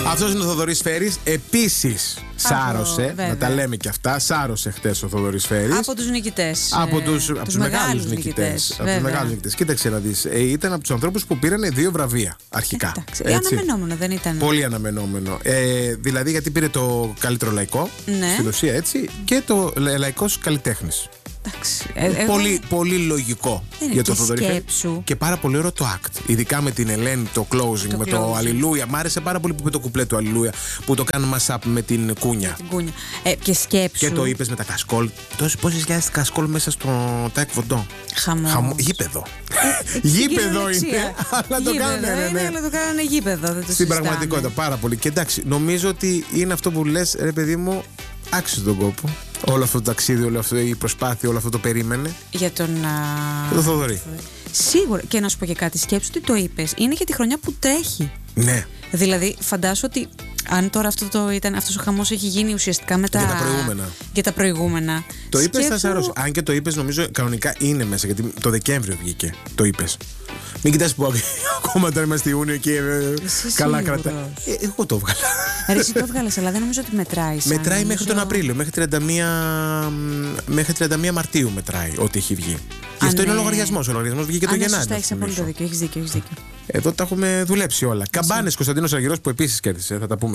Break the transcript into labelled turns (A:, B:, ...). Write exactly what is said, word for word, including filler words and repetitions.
A: Αυτός είναι ο Θοδωρής Φέρης. Επίσης σάρωσε,
B: βέβαια.
A: να τα λέμε και αυτά. Σάρωσε χτες ο Θοδωρής Φέρης.
B: Από τους νικητές.
A: Από
B: ε,
A: τους, από τους μεγάλους νικητές. Από τους μεγάλους νικητές. Κοίταξε να δεις. Ε, ήταν από τους ανθρώπους που πήραν δύο βραβεία αρχικά.
B: Εντάξει. Ε, αναμενόμενο δεν ήταν.
A: Πολύ αναμενόμενο. Ε, δηλαδή γιατί πήρε το καλύτερο λαϊκό.
B: Ναι.
A: Στην ουσία έτσι. Και το λαϊκός καλλιτέχνης.
B: Ε, εγώ...
A: Πολύ, πολύ λογικό
B: είναι
A: για τον
B: και
A: Θοδωρή Φέρη. Και πάρα πολύ ωραίο το act. Ειδικά με την Ελένη, το closing,
B: το
A: με
B: closing.
A: το Αλληλούια. Μ' άρεσε πάρα πολύ που είπε το κουπλέ του Αλληλούια. Που το κάνουμε mashup με την κούνια.
B: Με την κούνια. Ε, και σκέψου.
A: Και το είπες με τα κασκόλ. Πόσες χιλιάδες κασκόλ μέσα στο τάκ βοντό.
B: Χαμό.
A: Χαμό. Γήπεδο. Γήπεδο είναι. Αλλά το κάνανε.
B: Ναι, αλλά το κάνανε γήπεδο. Δεν το
A: Στην πραγματικότητα πάρα πολύ. Και εντάξει, νομίζω ότι είναι αυτό που λες, ρε παιδί μου, άξιζε τον κόπο. Όλο αυτό το ταξίδι, όλη αυτή η προσπάθεια, όλο αυτό το περίμενε.
B: Για τον.
A: Για τον Θοδωρή.
B: Σίγουρα. Και να σου πω και κάτι, σκέψου ότι το είπες. Είναι και τη χρονιά που τρέχει.
A: Ναι.
B: Δηλαδή, φαντάσου ότι αν τώρα αυτό το ήταν, αυτός ο χαμός έχει γίνει ουσιαστικά με τα,
A: για τα προηγούμενα.
B: Για τα προηγούμενα.
A: Το είπες,
B: Σκέψου...
A: θα σ' αρέσει. Αν και το είπες, νομίζω κανονικά είναι μέσα, γιατί το Δεκέμβριο βγήκε. Το είπες. Μην κοιτάς που ακόμα τώρα είμαστε Ιούνιο και καλά κρατάει. Ε, εγώ το έβγαλα.
B: Ρε, εσύ το έβγαλες, αλλά δεν νομίζω ότι μετράει. Σαν,
A: μετράει
B: νομίζω...
A: μέχρι τον Απρίλιο, μέχρι τριάντα μία, μέχρι τριάντα μία Μαρτίου μετράει ό,τι έχει βγει. Και αυτό
B: ναι.
A: είναι ο λογαριασμός. Ο λογαριασμός βγήκε το Γενάρη.
B: Σωστά, έχεις απόλυτο δίκιο. Έχεις δίκιο, έχεις δίκιο.
A: Εδώ τα έχουμε δουλέψει όλα. Καμπάνες Κωνσταντίνος Αργυρός που επίσης κέρδισε. Θα τα πούμε.